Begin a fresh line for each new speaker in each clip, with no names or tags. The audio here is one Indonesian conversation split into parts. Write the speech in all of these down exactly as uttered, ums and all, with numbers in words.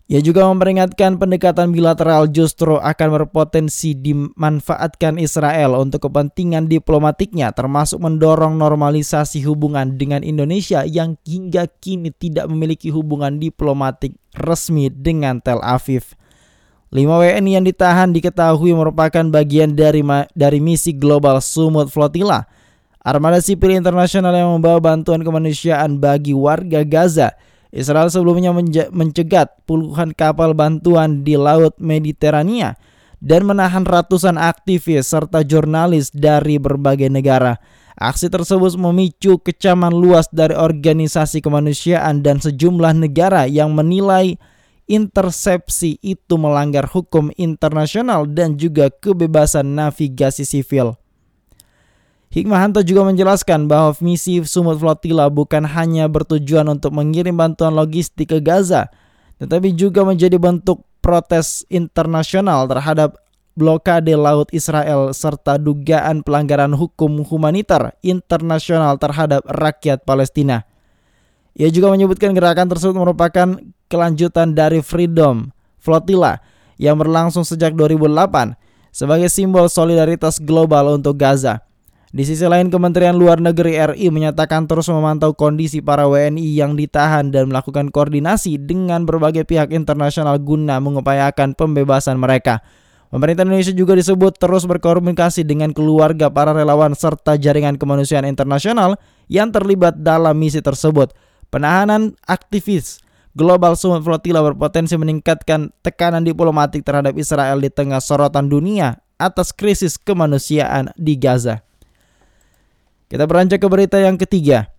Ia juga memperingatkan pendekatan bilateral justru akan berpotensi dimanfaatkan Israel untuk kepentingan diplomatiknya, termasuk mendorong normalisasi hubungan dengan Indonesia yang hingga kini tidak memiliki hubungan diplomatik resmi dengan Tel Aviv. Lima W N I yang ditahan diketahui merupakan bagian dari dari misi Global Sumut Flotilla, armada sipil internasional yang membawa bantuan kemanusiaan bagi warga Gaza. Israel sebelumnya mencegat puluhan kapal bantuan di Laut Mediterania dan menahan ratusan aktivis serta jurnalis dari berbagai negara. Aksi tersebut memicu kecaman luas dari organisasi kemanusiaan dan sejumlah negara yang menilai intersepsi itu melanggar hukum internasional dan juga kebebasan navigasi sivil. Hikmahanto juga menjelaskan bahwa misi Sumut Flotilla bukan hanya bertujuan untuk mengirim bantuan logistik ke Gaza, tetapi juga menjadi bentuk protes internasional terhadap blokade laut Israel serta dugaan pelanggaran hukum humanitar internasional terhadap rakyat Palestina. Ia juga menyebutkan gerakan tersebut merupakan kelanjutan dari Freedom Flotilla yang berlangsung sejak dua ribu delapan sebagai simbol solidaritas global untuk Gaza. Di sisi lain, Kementerian Luar Negeri R I menyatakan terus memantau kondisi para W N I yang ditahan dan melakukan koordinasi dengan berbagai pihak internasional guna mengupayakan pembebasan mereka. Pemerintah Indonesia juga disebut terus berkomunikasi dengan keluarga para relawan serta jaringan kemanusiaan internasional yang terlibat dalam misi tersebut. Penahanan aktivis Global Sumut Flotilla berpotensi meningkatkan tekanan diplomatik terhadap Israel di tengah sorotan dunia atas krisis kemanusiaan di Gaza. Kita beranjak ke berita yang ketiga.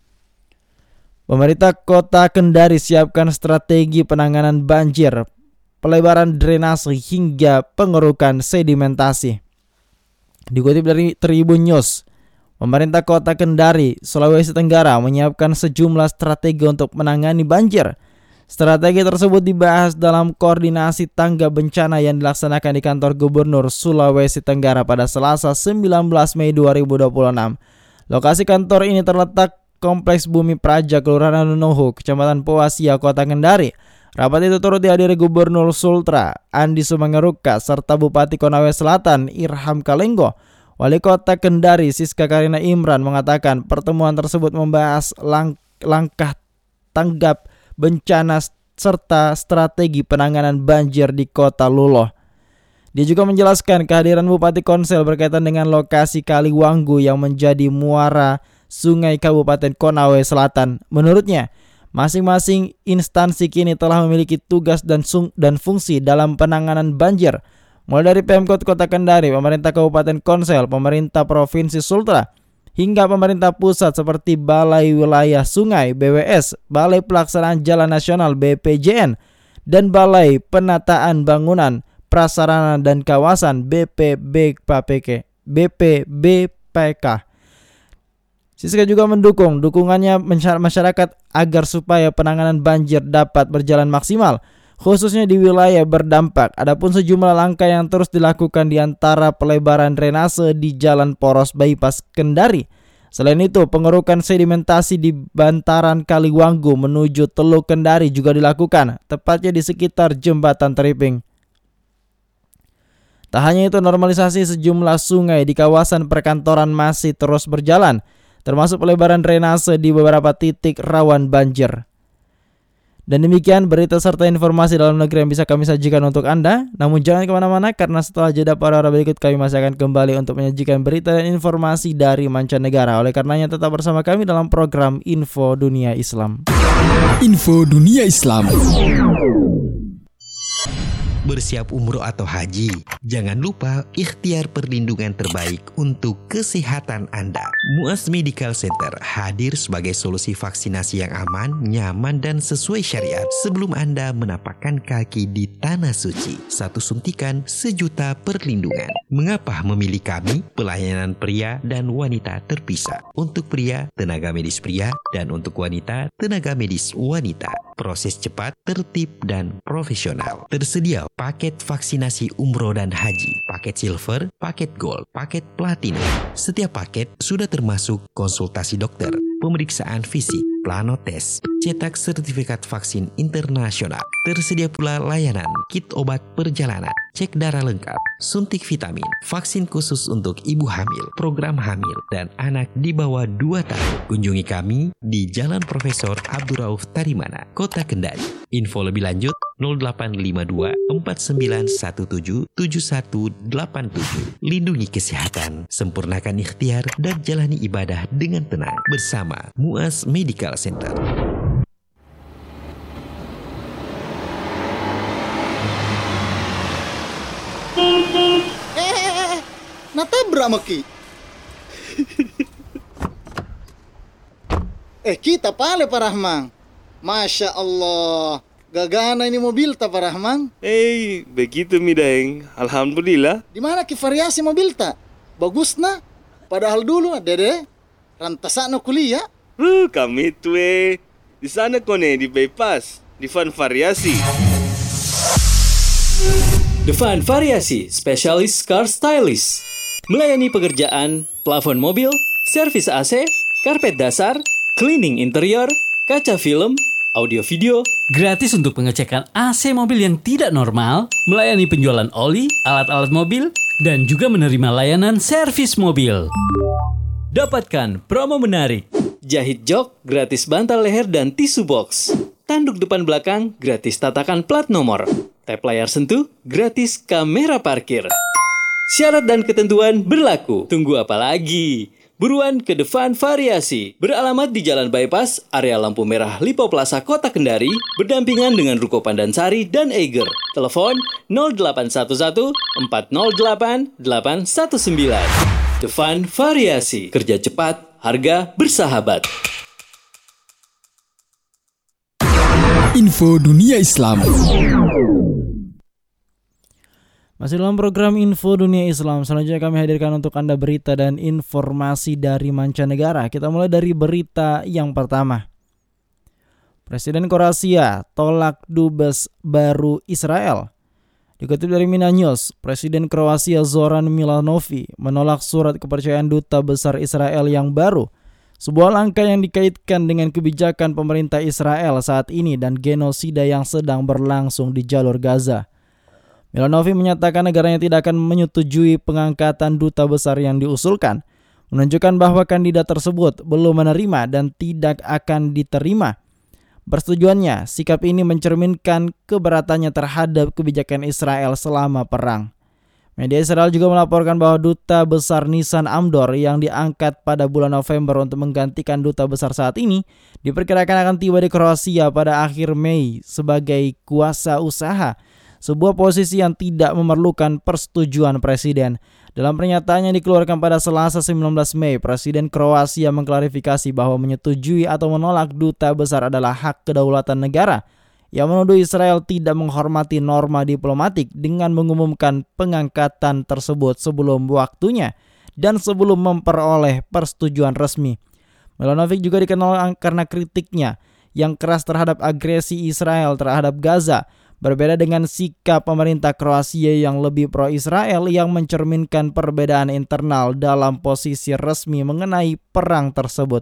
Pemerintah Kota Kendari siapkan strategi penanganan banjir, pelebaran drainase hingga pengerukan sedimentasi. Dikutip dari Tribun News, pemerintah Kota Kendari, Sulawesi Tenggara menyiapkan sejumlah strategi untuk menangani banjir. Strategi tersebut dibahas dalam koordinasi tanggap bencana yang dilaksanakan di kantor Gubernur Sulawesi Tenggara pada Selasa sembilan belas Mei dua ribu dua puluh enam. Lokasi kantor ini terletak Kompleks Bumi Praja, Kelurahan Nunuhu, Kecamatan Poasia, Kota Kendari. Rapat itu turut dihadiri Gubernur Sultra Andi Sumangeruka serta Bupati Konawe Selatan Irham Kalenggo. Wali Kota Kendari Siska Karina Imran mengatakan pertemuan tersebut membahas lang- langkah tanggap bencana serta strategi penanganan banjir di Kota Luloh. Dia juga menjelaskan kehadiran Bupati Konsel berkaitan dengan lokasi Kali Wanggu yang menjadi muara sungai Kabupaten Konawe Selatan. Menurutnya, masing-masing instansi kini telah memiliki tugas dan, sung- dan fungsi dalam penanganan banjir. Mulai dari Pemkot Kota Kendari, pemerintah Kabupaten Konsel, pemerintah Provinsi Sultra, hingga pemerintah pusat seperti Balai Wilayah Sungai B W S, Balai Pelaksanaan Jalan Nasional B P J N, dan Balai Penataan Bangunan Prasarana dan Kawasan B P B P K, B P B P K. Siska juga mendukung dukungannya masyarakat agar supaya penanganan banjir dapat berjalan maksimal, khususnya di wilayah berdampak. Adapun sejumlah langkah yang terus dilakukan di antara pelebaran drainase di Jalan Poros Bypass Kendari. Selain itu, pengerukan sedimentasi di bantaran Kali Wanggu menuju Teluk Kendari juga dilakukan, tepatnya di sekitar Jembatan Teriping. Tak hanya itu, normalisasi sejumlah sungai di kawasan perkantoran masih terus berjalan, termasuk pelebaran drainase di beberapa titik rawan banjir. Dan demikian berita serta informasi dalam negeri yang bisa kami sajikan untuk Anda. Namun jangan kemana-mana karena setelah jeda para berikut kami masih akan kembali untuk menyajikan berita dan informasi dari mancanegara. Oleh karenanya tetap bersama kami dalam program Info Dunia Islam.
Info Dunia Islam.
Bersiap umroh atau haji, jangan lupa ikhtiar perlindungan terbaik untuk kesehatan Anda. Muaz Medical Center hadir sebagai solusi vaksinasi yang aman, nyaman, dan sesuai syariat sebelum Anda menapakkan kaki di Tanah Suci. Satu suntikan, sejuta perlindungan. Mengapa memilih kami? Pelayanan pria dan wanita terpisah. Untuk pria, tenaga medis pria, dan untuk wanita, tenaga medis wanita. Proses cepat, tertib, dan profesional. Tersedia paket vaksinasi umroh dan haji, paket silver, paket gold, paket platinum. Setiap paket sudah termasuk konsultasi dokter, pemeriksaan fisik, plano tes, cetak sertifikat vaksin internasional. Tersedia pula layanan kit obat perjalanan, cek darah lengkap, suntik vitamin, vaksin khusus untuk ibu hamil, program hamil, dan anak di bawah dua tahun. Kunjungi kami di Jalan Profesor Abdurrauf Tarimana, Kota Kendari. Info lebih lanjut nol delapan lima dua empat sembilan satu tujuh tujuh satu delapan tujuh. Lindungi kesehatan, sempurnakan ikhtiar, dan jalani ibadah dengan tenang bersama Muas Medical Center.
Eh, natabrak maki. eh, kita pale Pak Rahman. Masya Allah, gagana ini mobil ta Pak Rahman.
Eh, begitu mi Daeng. Alhamdulillah.
Di mana ki variasi mobil ta? Bagus na. Padahal dulu Dede rantasana kuliah.
Uh, kami itu eh. Di sana kone di bypass, di Van Variasi.
Devan Variasi, spesialis car stylist. Melayani pekerjaan, plafon mobil, servis A C, karpet dasar, cleaning interior, kaca film, audio video.
Gratis untuk pengecekan A C mobil yang tidak normal, melayani penjualan oli, alat-alat mobil, dan juga menerima layanan servis mobil.
Dapatkan promo menarik. Jahit jok, gratis bantal leher dan tisu box. Tanduk depan belakang, gratis tatakan plat nomor. Tap layar sentuh, gratis kamera parkir. Syarat dan ketentuan berlaku. Tunggu apa lagi? Buruan ke Devan Variasi. Beralamat di Jalan Bypass, area lampu merah Lipo Plaza, Kota Kendari, berdampingan dengan Ruko Pandansari dan Eiger. Telepon nol delapan satu satu empat nol delapan delapan satu sembilan. Devan Variasi. Kerja cepat, harga bersahabat.
Info Dunia Islam.
Masih dalam program Info Dunia Islam, selanjutnya kami hadirkan untuk Anda berita dan informasi dari mancanegara. Kita mulai dari berita yang pertama. Presiden Kroasia tolak dubes baru Israel. Dikutip dari Mina News, Presiden Kroasia Zoran Milanovic menolak surat kepercayaan duta besar Israel yang baru. Sebuah langkah yang dikaitkan dengan kebijakan pemerintah Israel saat ini dan genosida yang sedang berlangsung di jalur Gaza. Milanovic menyatakan negaranya tidak akan menyetujui pengangkatan duta besar yang diusulkan, menunjukkan bahwa kandidat tersebut belum menerima dan tidak akan diterima. Persetujuannya, sikap ini mencerminkan keberatannya terhadap kebijakan Israel selama perang. Media Israel juga melaporkan bahwa duta besar Nisan Amdor yang diangkat pada bulan November untuk menggantikan duta besar saat ini diperkirakan akan tiba di Kroasia pada akhir Mei sebagai kuasa usaha, sebuah posisi yang tidak memerlukan persetujuan presiden. Dalam pernyataannya dikeluarkan pada Selasa sembilan belas Mei, Presiden Kroasia mengklarifikasi bahwa menyetujui atau menolak duta besar adalah hak kedaulatan negara, yang menuduh Israel tidak menghormati norma diplomatik dengan mengumumkan pengangkatan tersebut sebelum waktunya dan sebelum memperoleh persetujuan resmi. Milanovic juga dikenal karena kritiknya yang keras terhadap agresi Israel terhadap Gaza, berbeda dengan sikap pemerintah Kroasia yang lebih pro-Israel yang mencerminkan perbedaan internal dalam posisi resmi mengenai perang tersebut.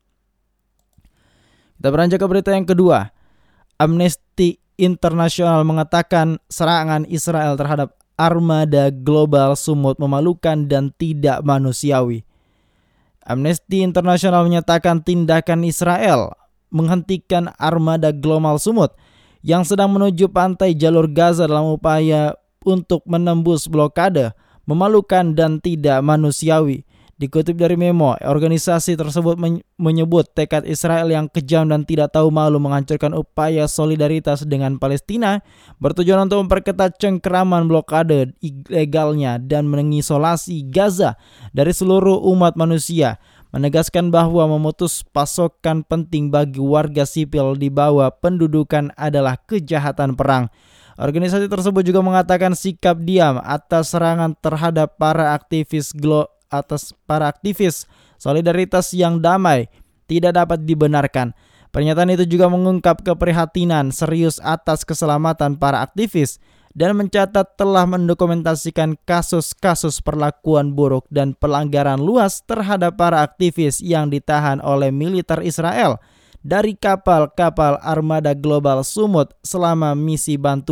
Kita beranjak ke berita yang kedua. Amnesty International mengatakan serangan Israel terhadap armada global sumut memalukan dan tidak manusiawi. Amnesty International menyatakan tindakan Israel menghentikan armada global sumut yang sedang menuju pantai jalur Gaza dalam upaya untuk menembus blokade memalukan dan tidak manusiawi. Dikutip dari Memo, organisasi tersebut menyebut tekad Israel yang kejam dan tidak tahu malu menghancurkan upaya solidaritas dengan Palestina bertujuan untuk memperketat cengkeraman blokade ilegalnya dan mengisolasi Gaza dari seluruh umat manusia, menegaskan bahwa memutus pasokan penting bagi warga sipil di bawah pendudukan adalah kejahatan perang. Organisasi tersebut juga mengatakan sikap diam atas serangan terhadap para aktivis glo atas para aktivis solidaritas yang damai tidak dapat dibenarkan. Pernyataan itu juga mengungkap keprihatinan serius atas keselamatan para aktivis dan mencatat telah mendokumentasikan kasus-kasus perlakuan buruk dan pelanggaran luas terhadap para aktivis yang ditahan oleh militer Israel dari kapal-kapal armada global Sumut selama misi bantuan